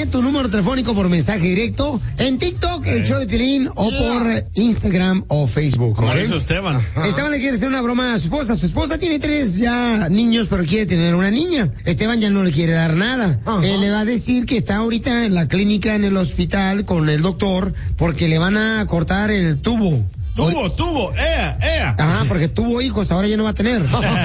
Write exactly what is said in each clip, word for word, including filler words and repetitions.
Mándame tu número telefónico por mensaje directo en TikTok, el show de Piolín, o por Instagram o Facebook. Como ¿okay? hizo Esteban. Ajá. Esteban le quiere hacer una broma a su esposa. Su esposa tiene tres ya niños, pero quiere tener una niña. Esteban ya no le quiere dar nada. Él le va a decir que está ahorita en la clínica, en el hospital, con el doctor, porque le van a cortar el tubo. Tuvo, tuvo, ea, ea. Ajá, porque tuvo hijos, ahora ya no va a tener.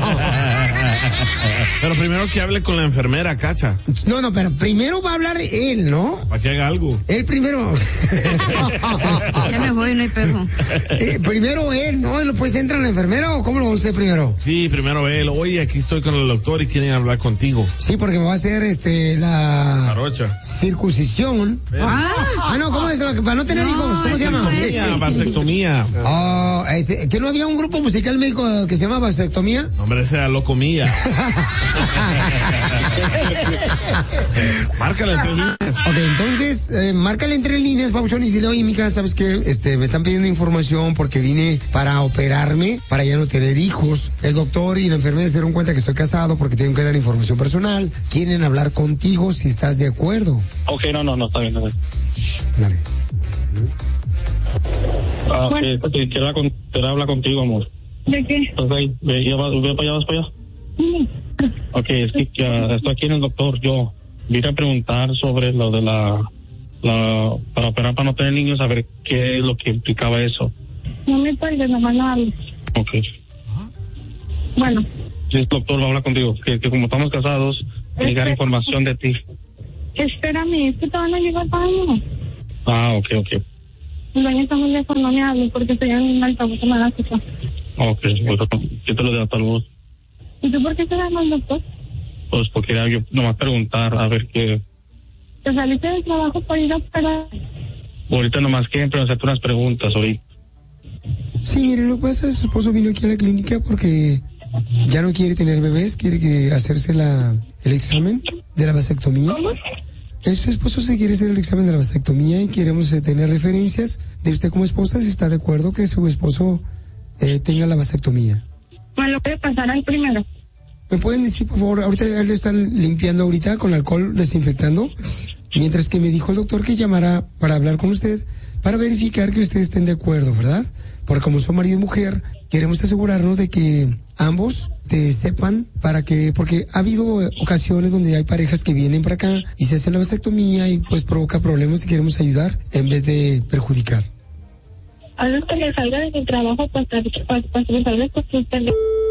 Pero primero que hable con la enfermera, Cacha. No, no, pero primero va a hablar él, ¿no? Para que haga algo. Él primero. Ya me voy, no hay pedo. Eh, primero él, ¿no? Pues entra la enfermera, ¿o cómo lo va a hacer primero? Sí, primero él. Oye, aquí estoy con el doctor y quieren hablar contigo. Sí, porque me va a hacer este la Jarocha. circuncisión. Ah, ah, no, ¿cómo es eso? Para no tener No, hijos, ¿cómo se llama? Vasectomía, vasectomía. Oh, ese, ¿que no había un grupo musical médico que se llama vasectomía? No, hombre, ese era loco mía. Márcale entre líneas. Ok, entonces, eh, márcale entre líneas, Pabuchón, y dile, oye, mija, ¿sabes qué? Este, me están pidiendo información porque vine para operarme, para ya no tener hijos. El doctor y la enfermera se dieron cuenta que estoy casado porque tienen que dar información personal. Quieren hablar contigo si estás de acuerdo. Ok, no, no, no, está bien, está bien. Dale. Ah, ok, ok, quiero hablar, con, quiero hablar contigo, amor. ¿De qué? ¿Estás ahí? Ve, ya vas, ve para allá, vas para allá. Sí. Ok, es que ya estoy aquí en el doctor. Yo vine a preguntar sobre lo de la, la, para operar para no tener niños, a ver qué es lo que implicaba eso. No me cuelgues, nomás no hables. Ok. Bueno. Sí, el doctor va a hablar contigo, que, que como estamos casados, me llegar información de ti. Espérame, es que te van a llevar baño. Ah, ok, ok. El baño está muy lejos, no me hables porque estoy en un altavoz, me da cosa. Ok, bueno, quítalo de altavoz. ¿Y tú por qué te das al doctor? Pues porque era yo nomás preguntar, a ver qué. Te saliste del trabajo para ir a operar. Ahorita nomás quieren hacerte unas preguntas, ahorita. Sí, mire, lo que pasa es que su esposo vino aquí a la clínica porque ya no quiere tener bebés, quiere que hacerse la, el examen de la vasectomía. ¿Cómo? Eh, Su esposo se quiere hacer el examen de la vasectomía y queremos eh, tener referencias de usted como esposa, si está de acuerdo que su esposo eh, tenga la vasectomía. Me lo voy a pasar al primero. ¿Me pueden decir, por favor, ahorita ya le están limpiando ahorita con alcohol, desinfectando? Mientras que me dijo el doctor que llamara para hablar con usted, para verificar que ustedes estén de acuerdo, ¿verdad? Porque como son marido y mujer, queremos asegurarnos de que ambos te sepan para que, porque ha habido ocasiones donde hay parejas que vienen para acá y se hacen la vasectomía y pues provoca problemas y queremos ayudar en vez de perjudicar. Algo que le salga de mi trabajo para para para que me salga porque usted.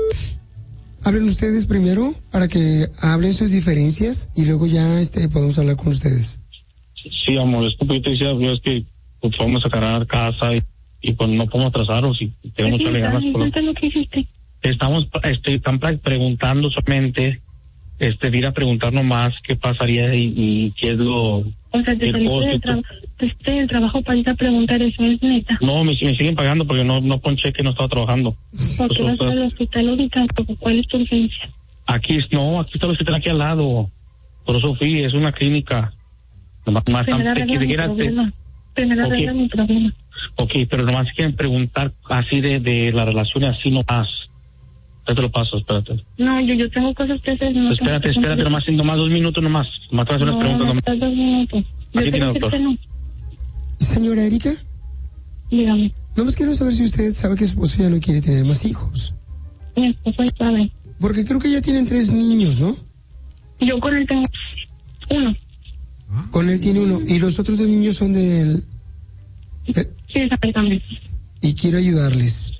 Hablen ustedes primero para que hablen sus diferencias y luego ya este podemos hablar con ustedes. Sí, amor, es que yo te decía, yo es que pues, vamos a sacar a casa y, y pues no podemos atrasarnos y tenemos que ganas por lo... ¿Qué es lo que hiciste? Estamos, este, están preguntando solamente, este, ir a preguntar nomás qué pasaría y, y qué es lo... O sea, te saliste del trabajo, te del trabajo para ir a preguntar eso, ¿es neta? No, me, me siguen pagando porque no, no ponché que no estaba trabajando. ¿Por qué Pues, vas al hospital ahorita? ¿Cuál es tu urgencia? Aquí, no, aquí está el hospital aquí al lado. Por eso fui, es una clínica. Nomás, nomás Primero te- arregla mi quieras- te- problema. Primero Ok. arregla mi problema. Ok, pero nomás quieren preguntar así de, de la relación y así nomás. Ya te lo paso, espérate. No, yo, yo tengo cosas que hacer. No espérate, tengo que espérate, nomás, nomás dos minutos nomás. Nomás te voy a hacer unas No, preguntas no, nomás. estás dos minutos. Yo Aquí te tiene, voy a decir doctor. que no. Señora Erika, Dígame, nomás quiero saber si usted sabe que su esposo ya no quiere tener más hijos. mi esposo ya sabe. Porque creo que ya tienen tres niños, ¿no? Yo con él tengo uno. Con él tiene uno. Y los otros dos niños son de él. Eh, Sí, sabe también. Y quiero ayudarles.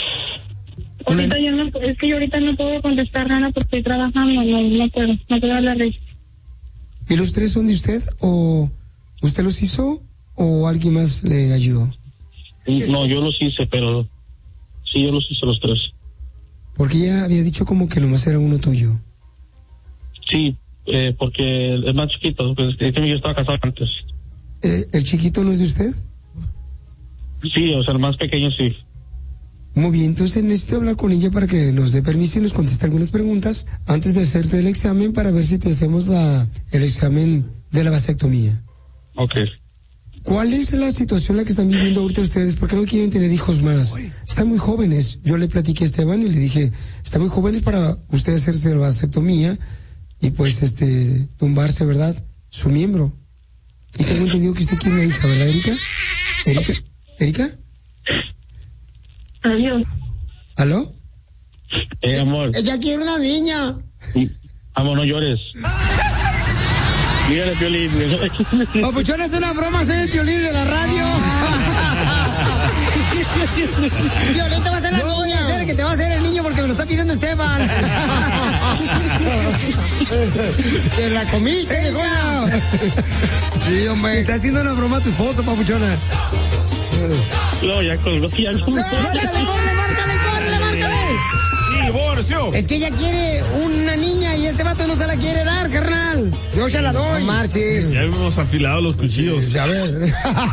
Una- Ahorita yo no, es que yo ahorita no puedo contestar nada porque estoy trabajando, no, no puedo, no puedo hablar de eso. ¿Y los tres son de usted? ¿O usted los hizo? ¿O alguien más le ayudó? No, yo los hice, pero sí, yo los hice los tres. Porque ella había dicho como que nomás era uno tuyo. Sí, eh, porque es más chiquito, pues este, yo estaba casado antes. Eh, ¿El chiquito no es de usted? Sí, o sea, el más pequeño sí. Muy bien, entonces necesito hablar con ella para que nos dé permiso y nos conteste algunas preguntas antes de hacerte el examen para ver si te hacemos la, el examen de la vasectomía. Ok. ¿Cuál es la situación en la que están viviendo ahorita ustedes? ¿Por qué no quieren tener hijos más? Están muy jóvenes. Yo le platiqué a Esteban y le dije, están muy jóvenes para usted hacerse la vasectomía y pues este tumbarse, ¿verdad? Su miembro. Y tengo entendido que usted quiere una hija, ¿verdad, Erika? ¿Erika? ¿Erika? Adiós. ¿Aló? Eh, amor. Ella quiere una niña. Amor, no llores. Dígale, Piolín. Papuchón, es una broma, soy el Piolín de la radio. Piolín te va a hacer la no, niña, no. Ser que te va a hacer el niño porque me lo está pidiendo Esteban. Te la comiste, viejona. Sí, hombre. Está haciendo una broma a tu esposo, papuchona. No, ya colgó, ya colgó. No, márcale, córrele, márcale, córrele, márcale. Divorcio. Es que ella quiere una niña y este vato no se la quiere dar, carnal. Yo ya la doy. No marches. Ya hemos afilado los cuchillos. A ver.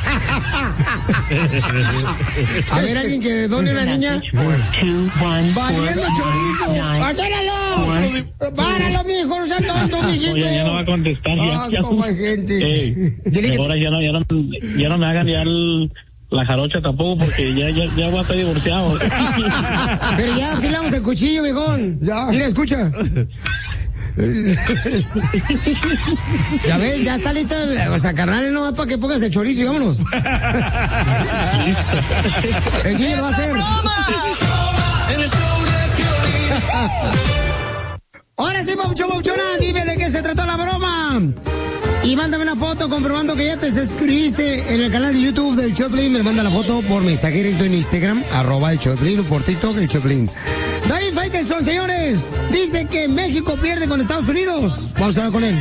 A ver, alguien que done una niña. Valiendo chorizo. ¡Pásálalo! ¡Páralo, mijo! ¡No seas tonto, mijito! Oye, ya no va a contestar. Ya, ah, ya. Como hay gente. Ey, ahora ya no, ya, no, ya no me hagan ya el... La jarocha tampoco, porque ya, ya, ya voy a estar divorciado. Pero ya afilamos el cuchillo, viejón. Ya. Mira, escucha. Ya ves, ya está lista. O sea, carnal, no va para que pongas el chorizo y vámonos. El G lo va a hacer. Ahora sí, Papuchón, Papuchona, dime de qué se trató la broma. Y mándame una foto comprobando que ya te suscribiste en el canal de YouTube del Choplin. Me manda la foto por mensaje directo en Instagram, arroba el Choplin, o por TikTok, el Choplin. David Faitelson, señores, dice que México pierde con Estados Unidos. Vamos a hablar con él.